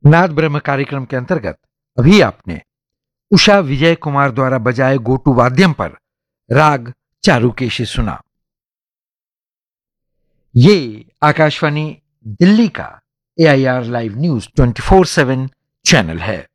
नाद ब्रह्म कार्यक्रम के अंतर्गत अभी आपने उषा विजय कुमार द्वारा बजाए गोटू वाद्यम पर राग चारुकेशी सुना। ये आकाशवाणी दिल्ली का AIR लाइव न्यूज 24/7 चैनल है।